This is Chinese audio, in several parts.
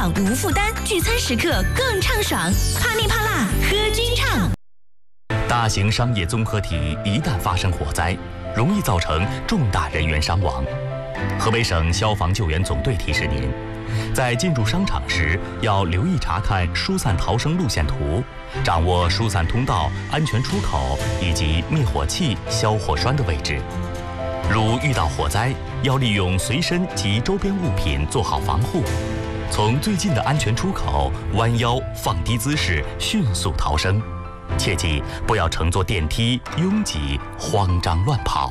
爽无负担，聚餐时刻更畅爽。啪里啪啦，喝君畅。 大型商业综合体一旦发生火灾，容易造成重大人员伤亡。河北省消防救援总队提示您，在进入商场时要留意查看疏散逃生路线图，掌握疏散通道、安全出口以及灭火器、消火栓的位置。如遇到火灾，要利用随身及周边物品做好防护，从最近的安全出口弯腰放低姿势迅速逃生。切记不要乘坐电梯拥挤慌张乱跑。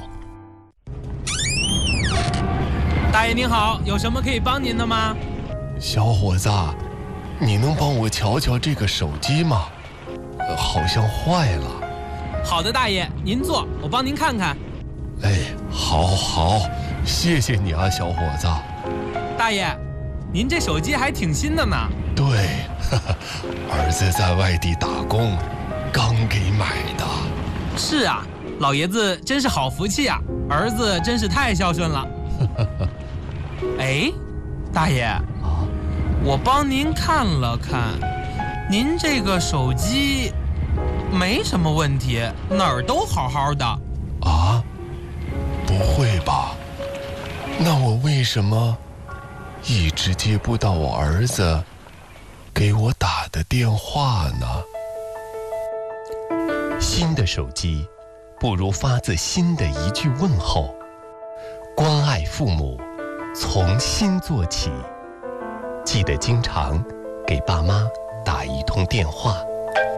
大爷您好，有什么可以帮您的吗？ 小伙子，你能帮我瞧瞧这个手机吗？好像坏了。 好的，大爷，您坐，我帮您看看。 哎，好，谢谢你啊，小伙子。 大爷，您这手机还挺新的呢。 对，儿子在外地打工，刚给买的。 是啊，老爷子真是好福气啊，儿子真是太孝顺了。哎，大爷啊，我帮您看了看，您这个手机没什么问题，哪儿都好好的。 啊？不会吧？那我为什么一直接不到我儿子给我打的电话呢？新的手机不如发自心的一句问候，关爱父母从心做起，记得经常给爸妈打一通电话。